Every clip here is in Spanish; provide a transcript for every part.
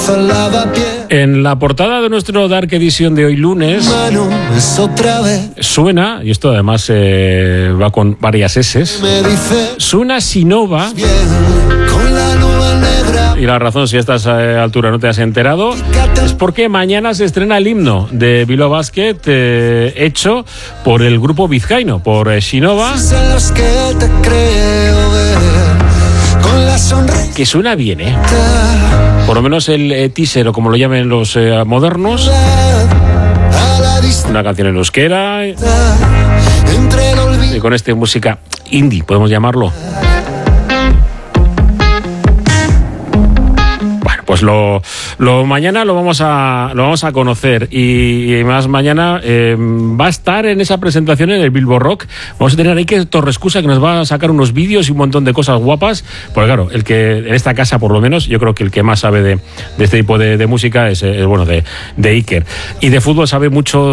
En la portada de nuestro Dark Edition de hoy lunes suena, y esto además va con varias eses, suena Sinova. Y la razón, si a estas alturas no te has enterado, es porque mañana se estrena el himno de Bilbao Basket hecho por el grupo vizcaíno, por Sinova, que suena bien, por lo menos el teaser, o como lo llamen los modernos, una canción en euskera, y con música indie, podemos llamarlo. Pues lo mañana lo vamos a conocer, y más mañana va a estar en esa presentación en el Bilbo Rock. Vamos a tener ahí que Torrescusa, que nos va a sacar unos vídeos y un montón de cosas guapas, porque claro, el que en esta casa por lo menos, yo creo que el que más sabe de este tipo de música es bueno, de Iker, y de fútbol sabe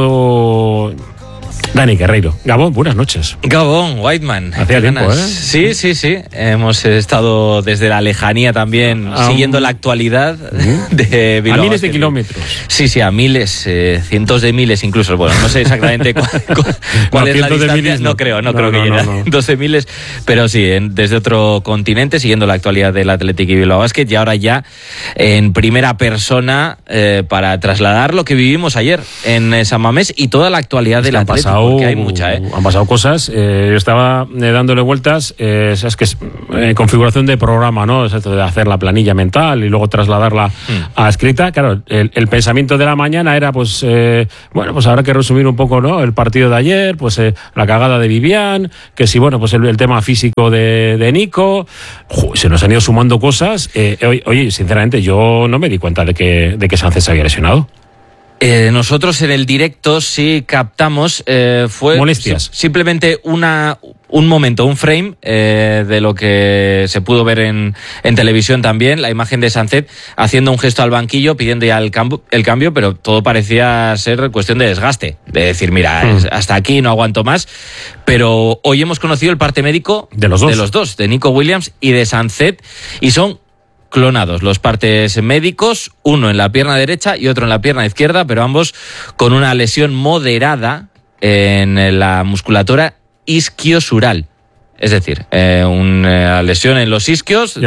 mucho Dani Guerreiro. Gabón, buenas noches. Gabón, Whiteman. Hacía tiempo, Sí. Hemos estado desde la lejanía también siguiendo la actualidad de Bilbao. A miles de kilómetros. Sí, a miles, cientos de miles incluso. Bueno, no sé exactamente cuál es la distancia. No creo que llegue a cientos de miles, pero sí, desde otro continente, siguiendo la actualidad del Athletic y Bilbao Basket, y ahora ya en primera persona para trasladar lo que vivimos ayer en San Mamés y toda la actualidad del Athletic. Porque hay mucha, Han pasado cosas. Yo estaba dándole vueltas. Es que es configuración de programa, ¿no? Es esto de hacer la planilla mental y luego trasladarla a escrita. Claro, el pensamiento de la mañana era, pues habrá que resumir un poco, ¿no? El partido de ayer, pues la cagada de Vivian, que sí, bueno, pues el tema físico de Nico. Se nos han ido sumando cosas. Oye, sinceramente, yo no me di cuenta de que Sánchez se había lesionado. Nosotros en el directo sí captamos, fue molestias. Simplemente un momento, un frame de lo que se pudo ver en televisión también, la imagen de Sánchez haciendo un gesto al banquillo, pidiendo ya el cambio, pero todo parecía ser cuestión de desgaste, de decir, mira, hasta aquí no aguanto más. Pero hoy hemos conocido el parte médico de los dos, de Nico Williams y de Sánchez, y son clonados los partes médicos, uno en la pierna derecha y otro en la pierna izquierda, pero ambos con una lesión moderada en la musculatura isquiosural. Es decir, una lesión en los isquios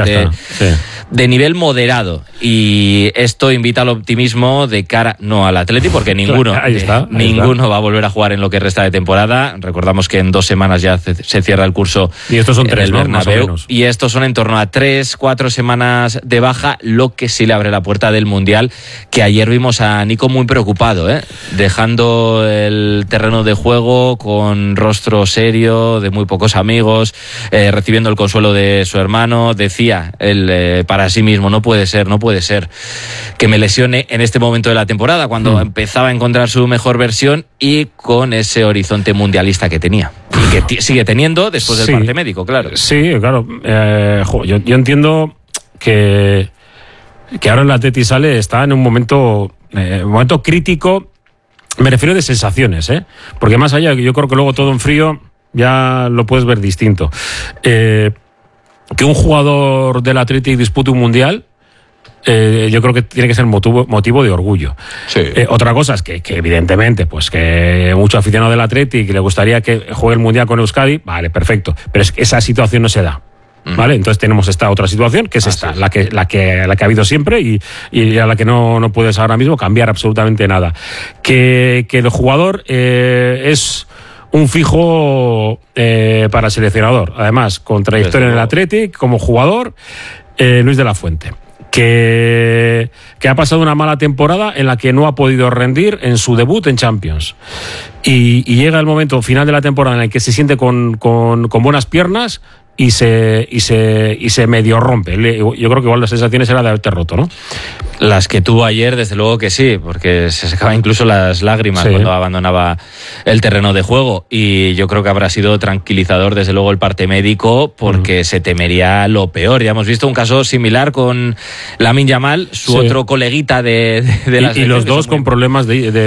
de nivel moderado. Y esto invita al optimismo de cara, no al Athletic, porque ninguno va a volver a jugar en lo que resta de temporada. Recordamos que en 2 semanas ya se cierra el curso. Y estos son 3, ¿no? Más o menos. Y estos son en torno a 3-4 semanas de baja, lo que sí le abre la puerta del Mundial, que ayer vimos a Nico muy preocupado, dejando el terreno de juego con rostro serio, de muy pocos amigos, recibiendo el consuelo de su hermano. Decía él para sí mismo, no puede ser que me lesione en este momento de la temporada, cuando empezaba a encontrar su mejor versión y con ese horizonte mundialista que tenía y que sigue teniendo después del parte médico, claro. Sí, claro. Yo entiendo que ahora el Atleti sale, está en un momento crítico. Me refiero de sensaciones, porque más allá, yo creo que luego todo en frío ya lo puedes ver distinto. Que un jugador del Athletic dispute un mundial, yo creo que tiene que ser motivo de orgullo. Sí. Otra cosa es que evidentemente, pues que mucho aficionado del Athletic le gustaría que juegue el mundial con Euskadi, vale, perfecto, pero es que esa situación no se da. ¿Vale? Entonces tenemos esta otra situación, que es la que ha habido siempre y a la que no puedes ahora mismo cambiar absolutamente nada. Que el jugador es un fijo para el seleccionador, además con trayectoria en el Athletic como jugador, Luis de la Fuente, que ha pasado una mala temporada en la que no ha podido rendir en su debut en Champions, y llega el momento final de la temporada en el que se siente con buenas piernas y se medio rompe. Yo creo que igual las sensaciones era de haberte roto, ¿no? Las que tuvo ayer, desde luego que sí, porque se sacaban incluso las lágrimas cuando abandonaba el terreno de juego, y yo creo que habrá sido tranquilizador desde luego el parte médico, porque se temería lo peor. Ya hemos visto un caso similar con Lamine Yamal, su otro coleguita de la selección, y los dos con problemas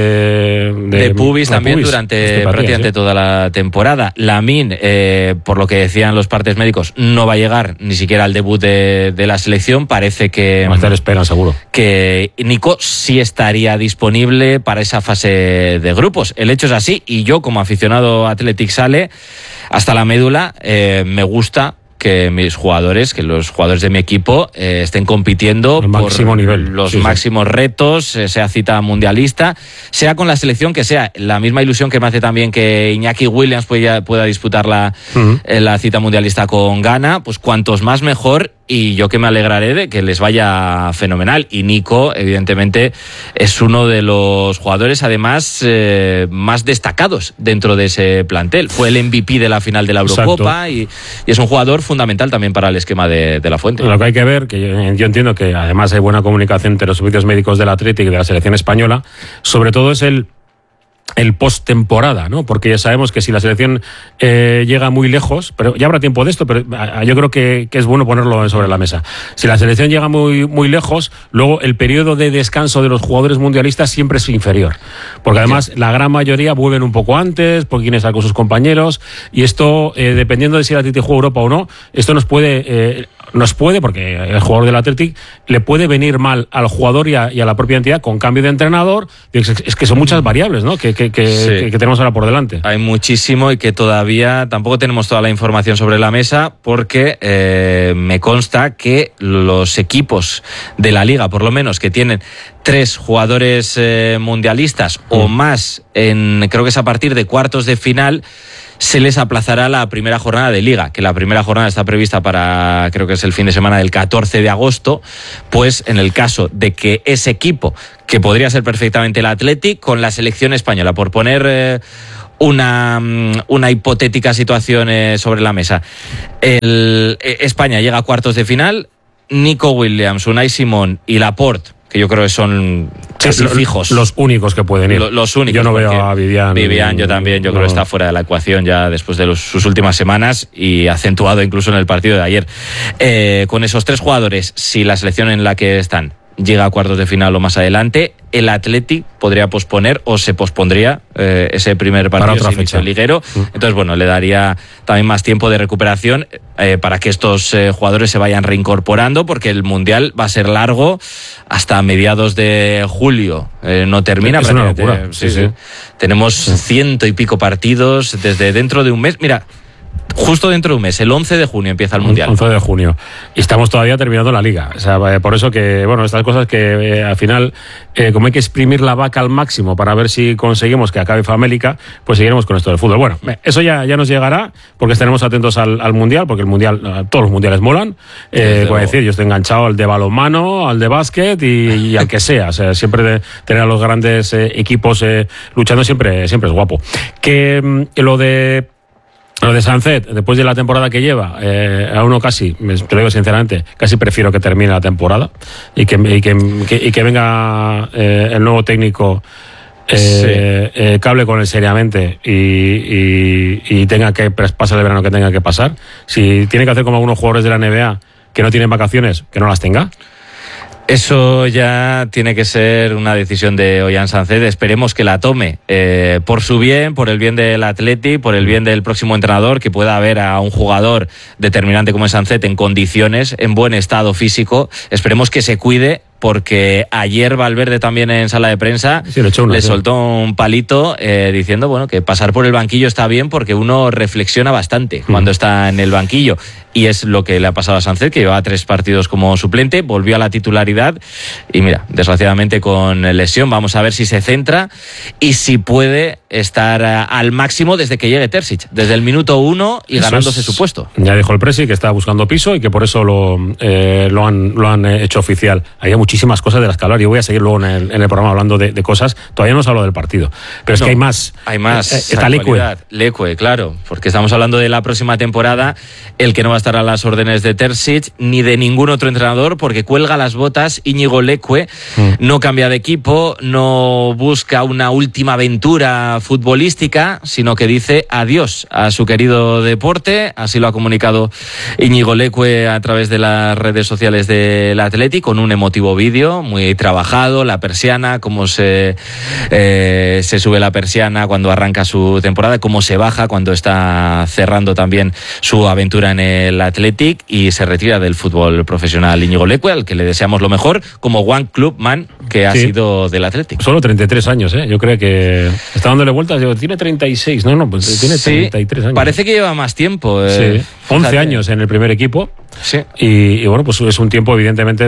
de pubis también durante prácticamente toda la temporada. Lamine, por lo que decían los partes médicos, no va a llegar ni siquiera al debut de la selección. Parece que esperan seguro que que Nico sí estaría disponible para esa fase de grupos. El hecho es así, y yo como aficionado Athletic Sale, hasta la médula, me gusta que los jugadores de mi equipo estén compitiendo por los máximos retos, sea cita mundialista, sea con la selección que sea. La misma ilusión que me hace también que Iñaki Williams pueda disputar la cita mundialista con Ghana, pues cuantos más mejor, y yo que me alegraré de que les vaya fenomenal. Y Nico, evidentemente, es uno de los jugadores, además, más destacados dentro de ese plantel. Fue el MVP de la final de la Eurocopa y es un jugador fundamental también para el esquema de la Fuente. Lo que hay que ver, que yo entiendo que además hay buena comunicación entre los servicios médicos del Athletic y de la selección española, sobre todo es el post-temporada, ¿no? Porque ya sabemos que si la selección llega muy lejos, pero ya habrá tiempo de esto, pero yo creo que es bueno ponerlo sobre la mesa. Si la selección llega muy, muy lejos, luego el periodo de descanso de los jugadores mundialistas siempre es inferior. Porque además la gran mayoría vuelven un poco antes, porque quieren estar con sus compañeros, y esto, dependiendo de si el Athletic juega Europa o no, esto nos puede, porque el jugador del Athletic le puede venir mal al jugador y a la propia entidad con cambio de entrenador. Es que son muchas variables, ¿no? Que tenemos ahora por delante. Hay muchísimo, y que todavía tampoco tenemos toda la información sobre la mesa, porque me consta que los equipos de la Liga, por lo menos, que tienen 3 jugadores mundialistas o más, creo que es a partir de cuartos de final, se les aplazará la primera jornada de Liga, que la primera jornada está prevista para, creo que es el fin de semana del 14 de agosto, pues en el caso de que ese equipo, que podría ser perfectamente el Athletic, con la selección española, por poner una hipotética situación sobre la mesa, España llega a cuartos de final, Nico Williams, Unai Simón y Laporte, que yo creo que son casi fijos. Los únicos que pueden ir. Los únicos. Yo no veo a Vivian. Vivian, yo también, yo creo que está fuera de la ecuación ya después de sus últimas semanas, y acentuado incluso en el partido de ayer. Con esos 3 jugadores, si la selección en la que están llega a cuartos de final o más adelante, el Athletic podría posponer o se pospondría ese primer partido para otra fecha liguero. Entonces, bueno, le daría también más tiempo de recuperación para que estos jugadores se vayan reincorporando, porque el Mundial va a ser largo hasta mediados de julio. No termina. Es una locura. Sí. Tenemos 100 y pico partidos desde dentro de un mes. Mira, justo dentro de un mes, el 11 de junio empieza el Mundial. 11 de junio. Y estamos todavía terminando la Liga. O sea, por eso que, bueno, estas cosas que al final, como hay que exprimir la vaca al máximo para ver si conseguimos que acabe famélica, pues seguiremos con esto del fútbol. Bueno, eso ya nos llegará, porque estaremos atentos al Mundial, porque el Mundial, todos los mundiales molan. Como decir, yo estoy enganchado al de balonmano, al de básquet y al que sea. O sea, siempre tener a los grandes equipos luchando siempre es guapo. Que lo de Sancet, después de la temporada que lleva, a uno casi, te lo digo sinceramente, casi prefiero que termine la temporada y que venga el nuevo técnico que hable con él seriamente y tenga que pasar el verano que tenga que pasar. Si tiene que hacer como algunos jugadores de la NBA que no tienen vacaciones, que no las tenga. Eso ya tiene que ser una decisión de Ollán Sancet. Esperemos que la tome por su bien, por el bien del Athletic, por el bien del próximo entrenador, que pueda ver a un jugador determinante como es Sancet en condiciones, en buen estado físico. Esperemos que se cuide, porque ayer Valverde también en sala de prensa le soltó un palito diciendo, bueno, que pasar por el banquillo está bien, porque uno reflexiona bastante cuando está en el banquillo, y es lo que le ha pasado a Sancet, que llevaba 3 partidos como suplente, volvió a la titularidad y mira, desgraciadamente con lesión. Vamos a ver si se centra y si puede estar al máximo desde que llegue Terzic, desde el minuto 1 y ganándose su puesto. Ya dijo el presi que está buscando piso y que por eso lo han hecho oficial. Había muchísimas cosas de las que hablar. Yo voy a seguir luego en el programa hablando de cosas. Todavía no os hablo del partido, pero es que hay más. Hay más. Está Leque, claro, porque estamos hablando de la próxima temporada, el que no va a estar a las órdenes de Terzic ni de ningún otro entrenador, porque cuelga las botas Íñigo Leque. No cambia de equipo, no busca una última aventura futbolística, sino que dice adiós a su querido deporte. Así lo ha comunicado Íñigo Leque a través de las redes sociales del Athletic, con un emotivo vídeo vídeo, muy trabajado, la persiana, cómo se sube la persiana cuando arranca su temporada, cómo se baja cuando está cerrando también su aventura en el Athletic y se retira del fútbol profesional. Íñigo Leque, al que le deseamos lo mejor, como One Club Man que ha sido del Athletic. Solo 33 años, ¿eh? Yo creo que está dándole vueltas. Tiene 36, pues tiene 33 años. Parece que lleva más tiempo. 11 años en el primer equipo. Sí. Y bueno, pues es un tiempo evidentemente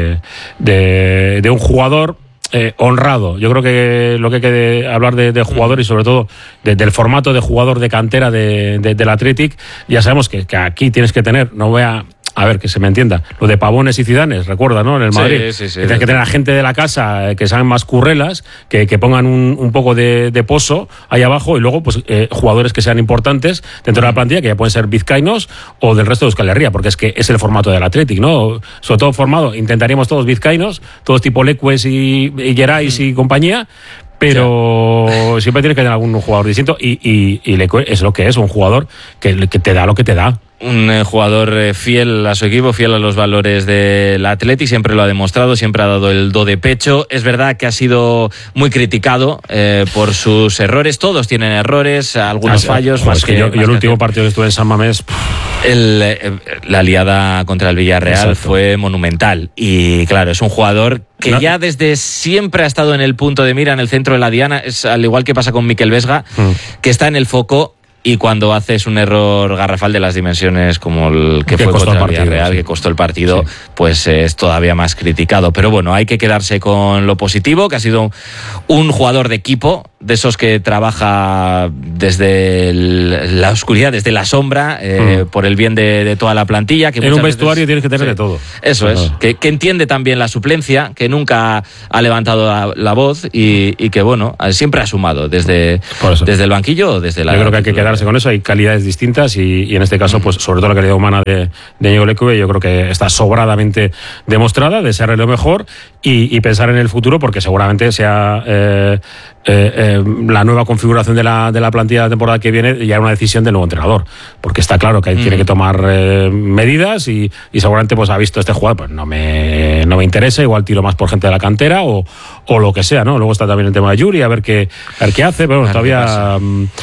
de un jugador honrado. Yo creo que lo que hay que hablar de jugador y sobre todo del formato de jugador de cantera del Athletic, ya sabemos que aquí tienes que tener, no voy a ver, que se me entienda, lo de Pavones y Zidanes, recuerda, ¿no? En el Madrid. Sí, tienes que tener a gente de la casa que sean más currelas, que pongan un poco de pozo ahí abajo y luego pues jugadores que sean importantes dentro de la plantilla, que ya pueden ser vizcaínos o del resto de Euskal Herria, porque es que es el formato del Athletic, ¿no? Sobre todo formado, intentaríamos todos vizcaínos, todos tipo Lecues y Gerais y compañía, pero siempre tienes que tener algún jugador distinto y Leque es lo que es, un jugador que te da lo que te da. Un jugador fiel a su equipo, fiel a los valores del Athletic, siempre lo ha demostrado, siempre ha dado el do de pecho. Es verdad que ha sido muy criticado por sus errores, todos tienen errores, algunos fallos. Más que yo el último partido que estuve en San Mamés, la liada contra el Villarreal fue monumental y claro, es un jugador que ya desde siempre ha estado en el punto de mira, en el centro de la diana, es al igual que pasa con Mikel Vesga, que está en el foco. Y cuando haces un error garrafal de las dimensiones como el que fue contra el Villarreal, que costó el partido, pues es todavía más criticado. Pero bueno, hay que quedarse con lo positivo, que ha sido un jugador de equipo, de esos que trabaja desde la oscuridad, desde la sombra, por el bien de toda la plantilla. Que en un vestuario tienes que tener de todo. Eso es, que entiende también la suplencia, que nunca ha levantado la voz y que, bueno, siempre ha sumado desde el banquillo o desde la... Yo creo que hay que quedarse con eso, hay calidades distintas y en este caso, pues sobre todo la calidad humana de Íñigo Leque, yo creo que está sobradamente demostrada, desearle lo mejor y pensar en el futuro, porque seguramente sea la nueva configuración de la plantilla de la temporada que viene ya una decisión del nuevo entrenador, porque está claro que tiene que tomar medidas y seguramente pues ha visto este jugador, pues no me interesa, igual tiro más por gente de la cantera o lo que sea, ¿no? Luego está también el tema de Yuri, a ver qué hace, pero bueno, todavía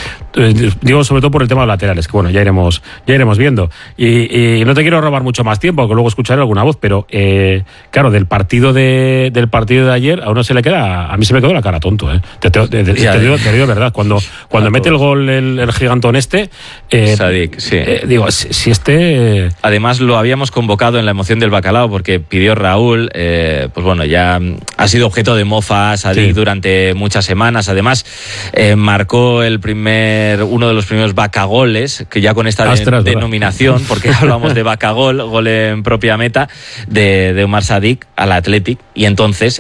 digo sobre todo por el tema de laterales, que bueno, ya iremos viendo y no te quiero robar mucho más tiempo, que luego escucharé alguna voz, pero claro, del partido de ayer a uno se le queda, a mí se me quedó la cara tonto, te digo verdad, cuando mete el gol el gigantón Sadik, sí. Digo, si además lo habíamos convocado en la emoción del bacalao porque pidió Raúl, pues bueno, ya ha sido objeto de mofa Sadik durante muchas semanas, además marcó uno de los primeros vacagoles, que ya con esta denominación, porque hablamos de vacagol, gol en propia meta de Omar Sadik al Athletic, y entonces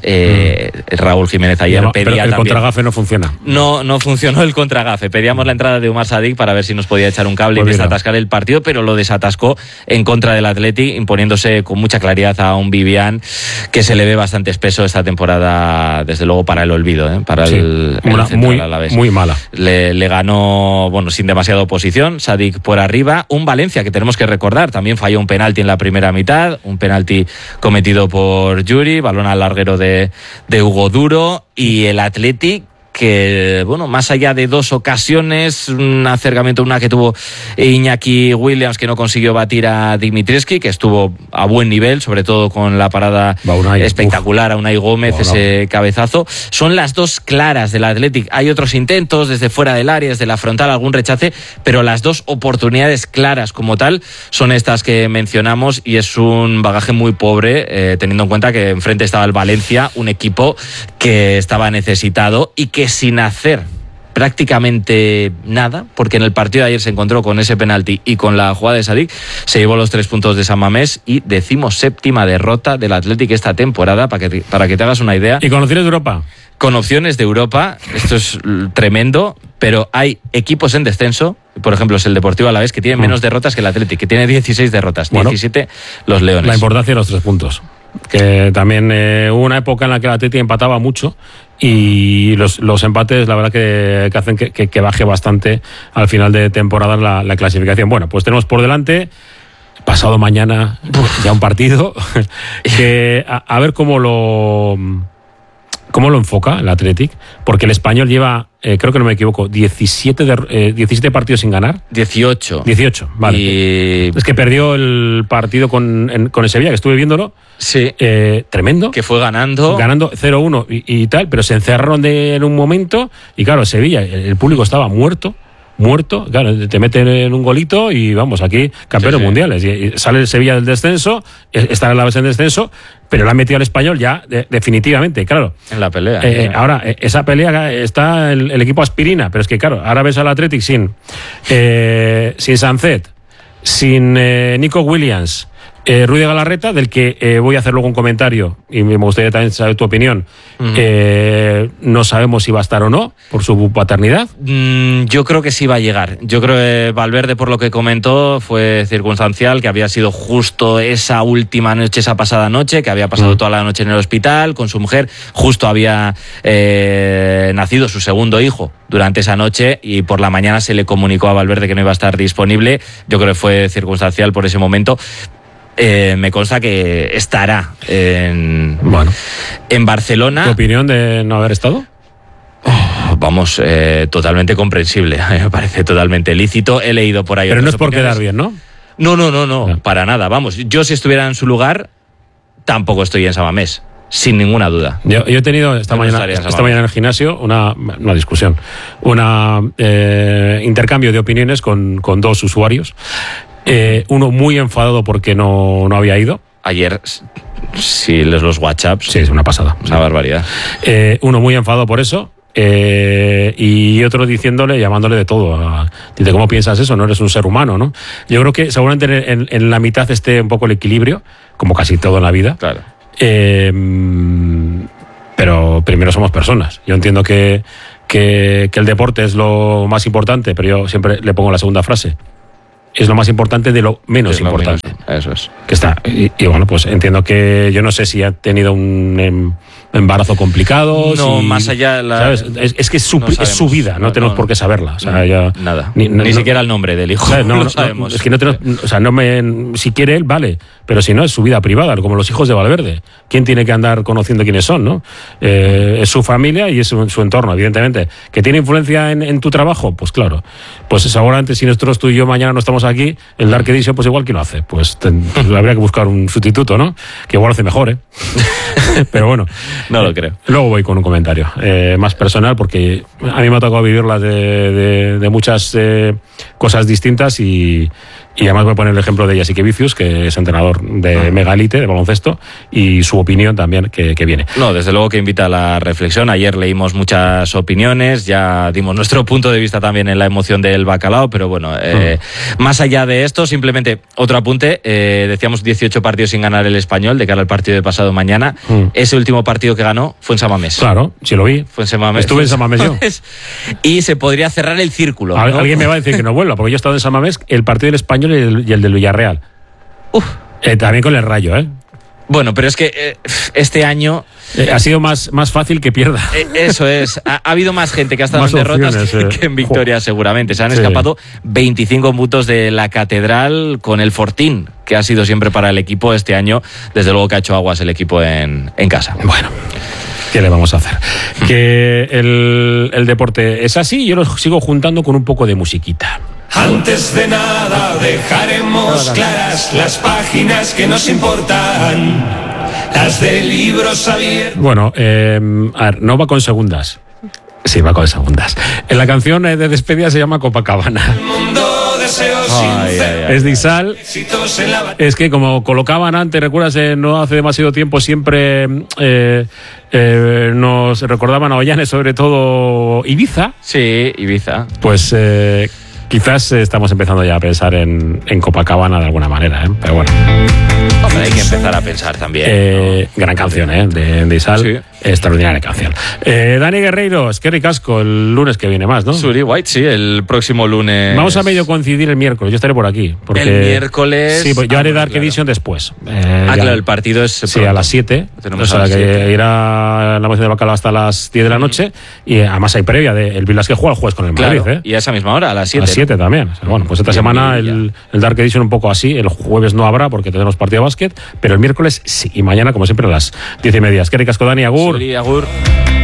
Raúl Jiménez ayer pedía pero el también... contragafe no funciona. No funcionó el contragafe. Pedíamos la entrada de Omar Sadik para ver si nos podía echar un cable y desatascar el partido, pero lo desatascó en contra del Athletic, imponiéndose con mucha claridad a un Vivian que se le ve bastante espeso esta temporada, desde luego para el olvido, para el central Alavés. Muy mala. Le ganó, bueno, sin demasiada oposición, Sadik por arriba. Un Valencia que tenemos que recordar, también falló un penalti en la primera mitad, un penalti cometido por Yuri, balón al larguero de Hugo Duro, y el Athletic que, bueno, más allá de dos ocasiones, un acercamiento, una que tuvo Iñaki Williams, que no consiguió batir a Dimitrievski, que estuvo a buen nivel, sobre todo con la parada espectacular a Unai Gómez, ese cabezazo. Son las dos claras del Athletic. Hay otros intentos desde fuera del área, desde la frontal, algún rechace, pero las dos oportunidades claras como tal son estas que mencionamos, y es un bagaje muy pobre, teniendo en cuenta que enfrente estaba el Valencia, un equipo que estaba necesitado y que sin hacer prácticamente nada, porque en el partido de ayer se encontró con ese penalti y con la jugada de Sadik, se llevó los 3 puntos de San Mamés y 17ª derrota del Athletic esta temporada, para que te hagas una idea. ¿Y con opciones de Europa? Con opciones de Europa, esto es tremendo, pero hay equipos en descenso, por ejemplo es el Deportivo Alavés, que tiene menos derrotas que el Athletic, que tiene 16 derrotas, 17 los Leones. La importancia de los 3 puntos. Que también hubo una época en la que el Athletic empataba mucho y los empates la verdad que hacen que baje bastante al final de temporada la clasificación. Bueno, pues tenemos por delante pasado mañana ya un partido que a ver cómo lo enfoca el Athletic, porque el Español lleva, creo que no me equivoco, 17 partidos sin ganar. 18, vale. Y... Es que perdió el partido con el Sevilla, que estuve viéndolo. Sí. Tremendo. Que fue ganando 0-1 y tal, pero se encerraron en un momento y claro, Sevilla, el público estaba muerto, claro, te meten en un golito y vamos, aquí campeones mundiales. Y sale el Sevilla del descenso, está en la base del descenso, pero le han metido al Español ya definitivamente, claro. En la pelea. Ahora, esa pelea está el equipo aspirina, pero es que claro, ahora ves al Athletic sin Sancet, sin Nico Williams, Rui de Galarreta, del que voy a hacer luego un comentario y me gustaría también saber tu opinión. No sabemos si va a estar o no por su paternidad. Yo creo que sí va a llegar. Yo creo que Valverde, por lo que comentó, fue circunstancial, que había sido justo esa última noche, esa pasada noche, que había pasado toda la noche en el hospital con su mujer. Justo había nacido su segundo hijo durante esa noche y por la mañana se le comunicó a Valverde que no iba a estar disponible. Yo creo que fue circunstancial por ese momento. Me consta que estará en Barcelona. ¿Tu opinión de no haber estado? Vamos, totalmente comprensible. Me parece totalmente lícito. He leído por ahí. Pero no es por quedar bien, ¿no? No, para nada. Vamos, yo si estuviera en su lugar, tampoco estoy en San Mamés, sin ninguna duda. Yo he tenido esta mañana en el gimnasio una discusión, intercambio de opiniones con dos usuarios. Uno muy enfadado porque no había ido. Ayer, si lees los WhatsApps... Sí, es una pasada. Una barbaridad. Uno muy enfadado por eso. Y otro llamándole de todo. Dice, ¿cómo piensas eso? No eres un ser humano, ¿no? Yo creo que seguramente en la mitad esté un poco el equilibrio, como casi todo en la vida. Claro. Pero primero somos personas. Yo entiendo que el deporte es lo más importante, pero yo siempre le pongo la segunda frase. Es lo más importante de lo menos importante. Eso es. Que está. Y bueno, pues entiendo que yo no sé si ha tenido un embarazo complicado. No, más allá. ¿Sabes? Es que es su vida, no tenemos por qué saberla. O sea, nada. Ni siquiera el nombre del hijo. No sabemos. Es que no tenemos. O sea, si quiere él, vale. Pero si no, es su vida privada, como los hijos de Valverde. ¿Quién tiene que andar conociendo quiénes son, no? Es su familia y es su entorno, evidentemente. ¿Que tiene influencia en tu trabajo? Pues claro. Pues seguramente si nosotros, tú y yo, mañana no estamos aquí, el Dark Edition, pues igual que lo hace. Pues habría que buscar un sustituto, ¿no? Que igual hace mejor, ¿eh? Pero bueno. No lo creo. Luego voy con un comentario más personal, porque a mí me ha tocado vivirlas de muchas cosas distintas y además voy a poner el ejemplo de Jasique Vicius, que es entrenador de Megalite, de baloncesto, y su opinión también que viene. No, desde luego que invita a la reflexión. Ayer leímos muchas opiniones, ya dimos nuestro punto de vista también en la emoción del bacalao, pero bueno, más allá de esto, simplemente otro apunte. Decíamos 18 partidos sin ganar el Español de cara al partido de pasado mañana. Ese último partido que ganó fue en San Mamés. Claro, sí lo vi. Fue en San Mamés. Estuve en San Mamés yo. Y se podría cerrar el círculo, ¿no? Alguien me va a decir que no vuelva, porque yo he estado en San Mamés, el partido del Español y el del Villarreal. También con el Rayo, ¿eh? Bueno, pero es que este año... ha sido más fácil que pierda. Eso es. Ha habido más gente que ha estado en derrotas que en victorias, seguramente. Se han escapado 25 puntos de la Catedral con el Fortín, que ha sido siempre para el equipo este año. Desde luego que ha hecho aguas el equipo en casa. Bueno, ¿qué le vamos a hacer? Que el deporte es así y yo lo sigo juntando con un poco de musiquita. Antes de nada dejaremos claras las páginas que nos importan, las de libros abiertos. Bueno, a ver, no va con segundas. Sí, va con segundas. En la canción de despedida se llama Copacabana. El mundo deseos es Disal. Es que como colocaban antes, recuerdas, no hace demasiado tiempo, siempre nos recordaban a Ollane, sobre todo Ibiza. Sí, Ibiza. Pues... quizás estamos empezando ya a pensar en Copacabana de alguna manera, ¿eh? Pero bueno. Hombre, hay que empezar a pensar también. Gran canción, de Isal. Sí. Extraordinaria canción. Dani Guerreiro, es que ricasco el lunes que viene más, ¿no? Suri White, sí, el próximo lunes. Vamos a medio coincidir el miércoles, yo estaré por aquí. Porque, el miércoles. Sí, pues yo haré Dark Edition después. Claro, el partido es. Sí, a las 7. O sea, que irá la moción de Bacalao hasta las 10 de la noche. Y además hay previa del Vilas que juega el jueves con el Madrid. Claro, y a esa misma hora, a las 7. A las 7 también. O sea, bueno, pues esta semana el Dark Edition un poco así. El jueves no habrá porque tenemos partido de básquet. Pero el miércoles sí. Y mañana, como siempre, a las 10:30. Es que ricasco, Dani, agur. Suri, agur.